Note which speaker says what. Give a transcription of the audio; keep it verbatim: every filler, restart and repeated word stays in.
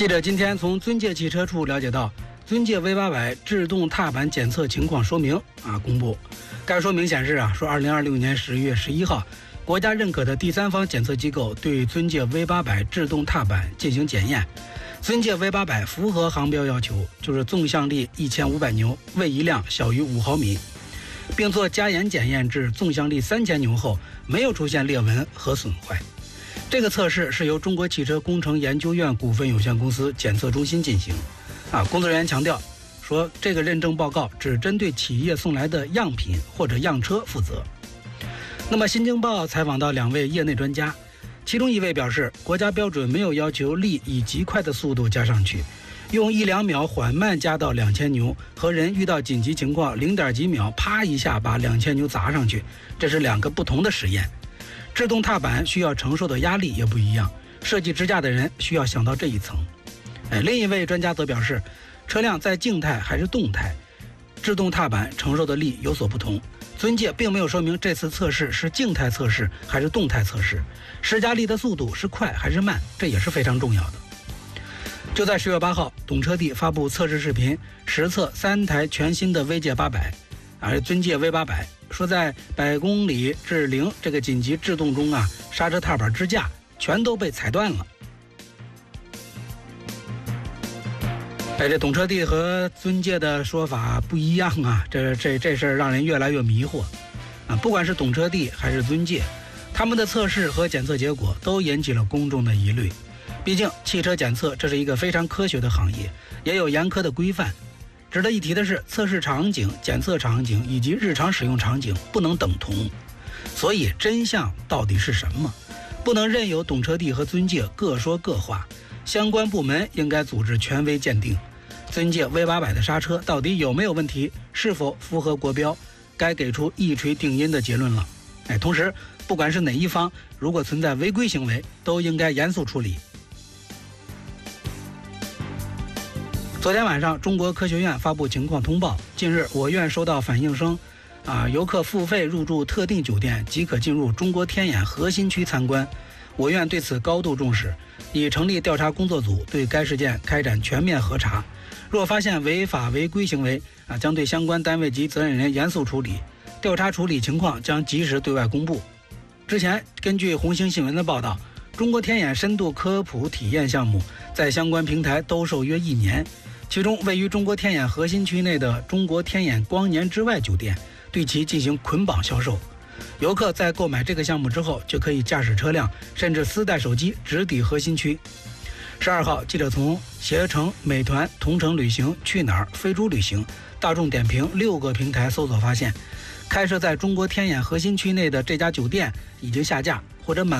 Speaker 1: 记者今天从尊界汽车处了解到，尊界 V 八百制动踏板检测情况说明啊公布。该说明显示啊，说二零二六年十月十一号，国家认可的第三方检测机构对尊界 V 八百制动踏板进行检验，尊界 V 八百符合航标要求，就是纵向力一千五百牛，位移量小于五毫米，并做加盐检验至纵向力三千牛后，没有出现裂纹和损坏。这个测试是由中国汽车工程研究院股份有限公司检测中心进行。啊，工作人员强调说，这个认证报告只针对企业送来的样品或者样车负责。那么，新京报采访到两位业内专家，其中一位表示，国家标准没有要求力以极快的速度加上去，用一两秒缓慢加到两千牛，和人遇到紧急情况零点几秒啪一下把两千牛砸上去，这是两个不同的实验。制动踏板需要承受的压力也不一样，设计支架的人需要想到这一层。哎，另一位专家则表示，车辆在静态还是动态，制动踏板承受的力有所不同。尊界并没有说明这次测试是静态测试还是动态测试，施加力的速度是快还是慢，这也是非常重要的。就在十月八号，懂车帝发布测试视频，实测三台全新的 V 界八百，而尊界 V 八百。说在百公里至零这个紧急制动中啊，刹车踏板支架全都被踩断了。哎，这懂车帝和尊界的说法不一样啊，这这这事儿让人越来越迷惑啊！不管是懂车帝还是尊界，他们的测试和检测结果都引起了公众的疑虑。毕竟汽车检测这是一个非常科学的行业，也有严苛的规范。值得一提的是，测试场景、检测场景以及日常使用场景不能等同，所以真相到底是什么？不能任由懂车帝和尊界各说各话，相关部门应该组织权威鉴定，尊界 V 八百的刹车到底有没有问题，是否符合国标，该给出一锤定音的结论了。哎，同时，不管是哪一方，如果存在违规行为，都应该严肃处理。昨天晚上，中国科学院发布情况通报。近日，我院收到反映称，啊，游客付费入住特定酒店即可进入中国天眼核心区参观。我院对此高度重视，已成立调查工作组，对该事件开展全面核查。若发现违法违规行为，啊，将对相关单位及责任人严肃处理。调查处理情况将及时对外公布。之前，根据红星新闻的报道，中国天眼深度科普体验项目在相关平台兜售约一年。其中，位于中国天眼核心区内的中国天眼光年之外酒店对其进行捆绑销售。游客在购买这个项目之后，就可以驾驶车辆，甚至私带手机直抵核心区。十二号，记者从携程、美团、同程旅行、去哪儿、飞猪旅行、大众点评六个平台搜索发现，开设在中国天眼核心区内的这家酒店已经下架或者满